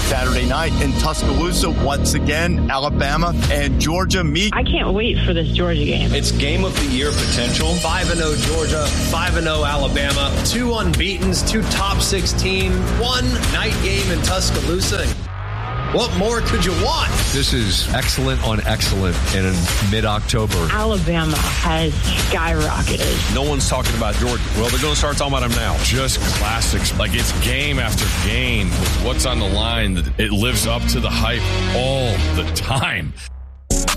Saturday night in Tuscaloosa, once again, Alabama and Georgia meet. I can't wait for this Georgia game. It's game of the year potential. 5-0 Georgia, 5-0 Alabama, 2 unbeatens, 2 top 6 teams, 1 night game in Tuscaloosa. What more could you want? This is excellent on excellent in mid-October. Alabama has skyrocketed. No one's talking about Georgia. Well, they're going to start talking about them now. Just classics. Like, it's game after game with what's on the line. It lives up to the hype all the time.